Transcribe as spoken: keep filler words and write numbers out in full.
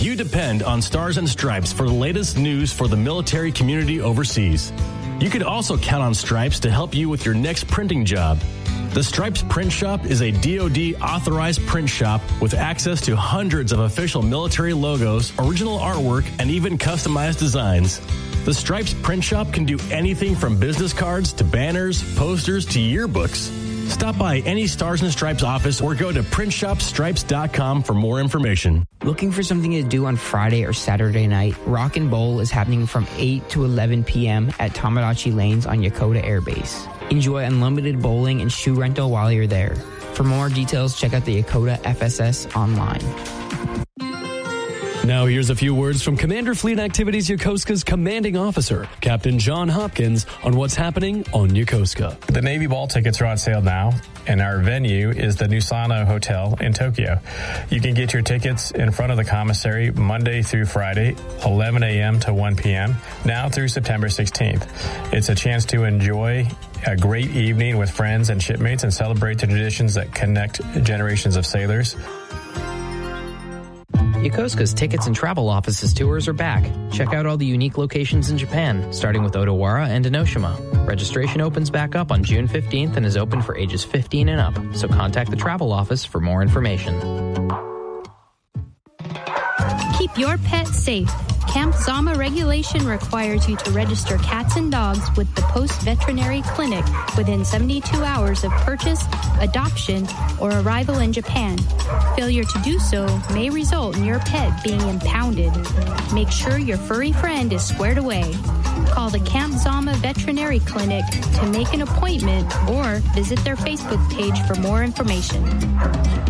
you depend on Stars and Stripes for the latest news for the military community overseas. You can also count on Stripes to help you with your next printing job. The Stripes Print Shop is a D O D authorized print shop with access to hundreds of official military logos, original artwork, and even customized designs. The Stripes Print Shop can do anything from business cards to banners, posters to yearbooks. Stop by any Stars and Stripes office or go to print shop stripes dot com for more information. Looking for something to do on Friday or Saturday night? Rock and Bowl is happening from eight to eleven p.m. at Tomodachi Lanes on Yokota Air Base. Enjoy unlimited bowling and shoe rental while you're there. For more details, check out the Yokota F S S online. Now here's a few words from Commander Fleet Activities Yokosuka's commanding officer, Captain John Hopkins, on what's happening on Yokosuka. The Navy Ball tickets are on sale now, and our venue is the Nusano Hotel in Tokyo. You can get your tickets in front of the commissary Monday through Friday, eleven a.m. to one p.m., now through September sixteenth. It's a chance to enjoy a great evening with friends and shipmates and celebrate the traditions that connect generations of sailors. Yokosuka's Tickets and Travel Offices tours are back. Check out all the unique locations in Japan, starting with Odawara and Enoshima. Registration opens back up on June fifteenth and is open for ages fifteen and up, so contact the travel office for more information. Keep your pet safe. Camp Zama regulation requires you to register cats and dogs with the Post Veterinary Clinic within seventy-two hours of purchase, adoption, or arrival in Japan. Failure to do so may result in your pet being impounded. Make sure your furry friend is squared away. Call the Camp Zama Veterinary Clinic to make an appointment or visit their Facebook page for more information.